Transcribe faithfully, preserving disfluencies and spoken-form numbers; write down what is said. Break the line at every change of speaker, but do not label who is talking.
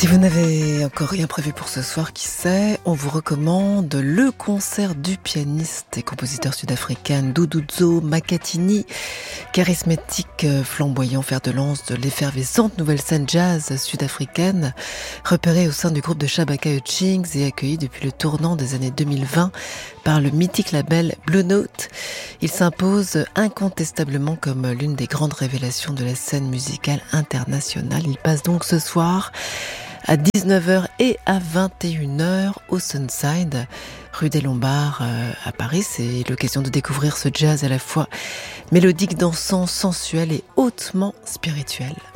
Si vous n'avez encore rien prévu pour ce soir, qui sait, on vous recommande le concert du pianiste et compositeur sud-africain Duduzo Makhathini, charismatique, flamboyant, fer de lance de l'effervescente nouvelle scène jazz sud-africaine, repéré au sein du groupe de Shabaka Hutchings et accueilli depuis le tournant des années deux mille vingt par le mythique label Blue Note. Il s'impose incontestablement comme l'une des grandes révélations de la scène musicale internationale. Il passe donc ce soir à dix-neuf heures et à vingt et une heures au Sunside, rue des Lombards euh, à Paris. C'est l'occasion de découvrir ce jazz à la fois mélodique, dansant, sensuel et hautement spirituel.